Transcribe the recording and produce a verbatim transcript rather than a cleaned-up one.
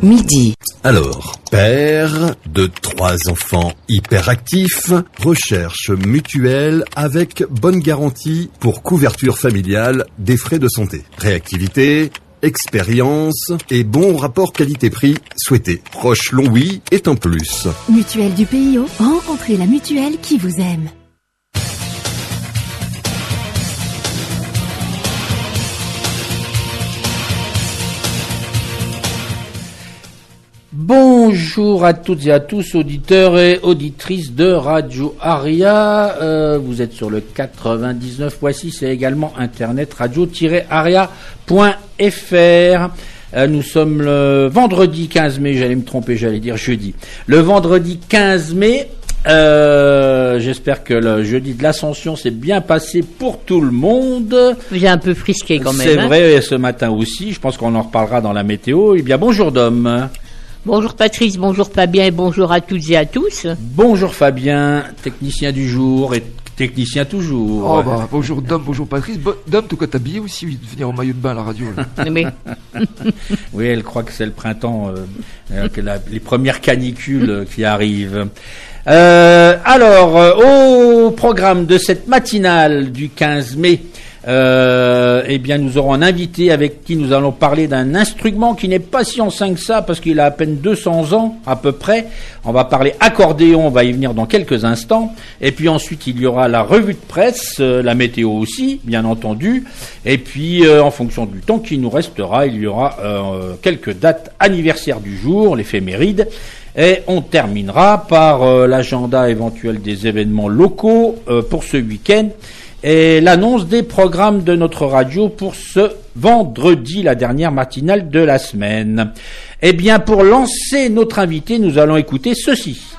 midi. Alors, père de trois enfants hyperactifs, recherche mutuelle avec bonne garantie pour couverture familiale des frais de santé. Réactivité, expérience et bon rapport qualité-prix souhaité. Roche-Longwy est un plus. Mutuelle du P I O, rencontrez la mutuelle qui vous aime. Bonjour à toutes et à tous, auditeurs et auditrices de Radio Aria. Euh, vous êtes sur le quatre-vingt-dix-neuf point six et également internet radio tiret aria point f r. Euh, nous sommes le vendredi quinze mai, j'allais me tromper, j'allais dire jeudi. Le vendredi quinze mai, euh, j'espère que le jeudi de l'Ascension s'est bien passé pour tout le monde. J'ai un peu frisqué quand même. C'est hein. vrai, ce matin aussi, je pense qu'on en reparlera dans la météo. Eh bien, bonjour Dom. Bonjour Patrice, bonjour Fabien et bonjour à toutes et à tous. Bonjour Fabien, technicien du jour et technicien toujours. Oh bah, bonjour Dom, bonjour Patrice. Bo- Dom, tu quoi t'habiller aussi, de venir en maillot de bain à la radio là. Mais... Oui, elle croit que c'est le printemps, euh, que la, les premières canicules euh, qui arrivent. Euh, alors, euh, au programme de cette matinale du quinze mai, Euh, eh bien, nous aurons un invité avec qui nous allons parler d'un instrument qui n'est pas si ancien que ça, parce qu'il a à peine deux cents ans, à peu près. On va parler accordéon, on va y venir dans quelques instants. Et puis ensuite, il y aura la revue de presse, euh, la météo aussi, bien entendu. Et puis, euh, en fonction du temps qui nous restera, il y aura euh, quelques dates anniversaires du jour, l'éphéméride. Et on terminera par euh, l'agenda éventuel des événements locaux euh, pour ce week-end. Et l'annonce des programmes de notre radio pour ce vendredi, la dernière matinale de la semaine. Eh bien, pour lancer notre invité, nous allons écouter ceci.